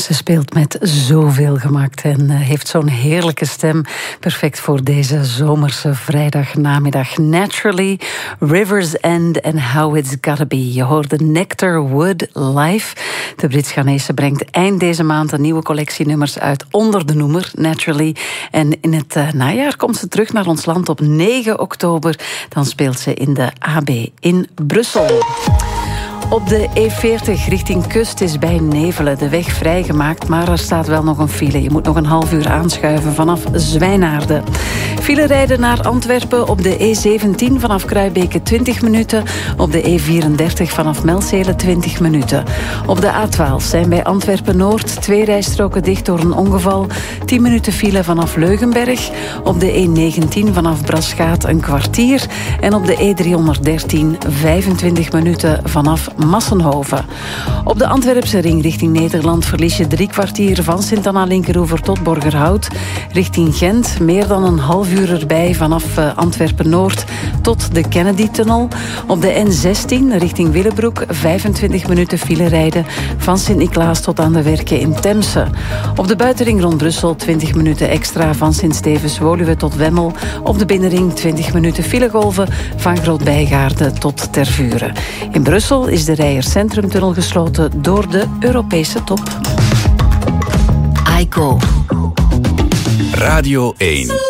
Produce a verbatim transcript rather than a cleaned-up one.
Ze speelt met zoveel gemaakt en heeft zo'n heerlijke stem. Perfect voor deze zomerse vrijdagnamiddag. Naturally, River's End and How It's Gotta Be. Je hoorde Nectar Wood live. De Brits-Ghanese brengt eind deze maand een nieuwe collectie nummers uit onder de noemer Naturally. En in het uh, najaar komt ze terug naar ons land op negen oktober. Dan speelt ze in de A B in Brussel. Op de E veertig richting Kust is bij Nevelen de weg vrijgemaakt, maar er staat wel nog een file. Je moet nog een half uur aanschuiven vanaf Zwijnaarden. File rijden naar Antwerpen op de E zeventien vanaf Kruibeke twintig minuten. Op de E vierendertig vanaf Melzele twintig minuten. Op de A twaalf zijn bij Antwerpen-Noord twee rijstroken dicht door een ongeval. tien minuten file vanaf Leugenberg. Op de E negentien vanaf Braschaat een kwartier. En op de E driehonderddertien vijfentwintig minuten vanaf Massenhoven. Op de Antwerpse ring richting Nederland verlies je drie kwartier van Sint-Anna-Linkeroever tot Borgerhout. Richting Gent meer dan een half uur erbij vanaf uh, Antwerpen-Noord tot de Kennedy-tunnel. Op de N zestien richting Willebroek vijfentwintig minuten file rijden van Sint-Niklaas tot aan de Werken in Temse. Op de buitenring rond Brussel twintig minuten extra van Sint-Stevens-Woluwe tot Wemmel. Op de binnenring twintig minuten filegolven van Groot-Bijgaarde tot Tervuren. In Brussel is de Rijers-Centrumtunnel gesloten door de Europese top. I Go. Radio één.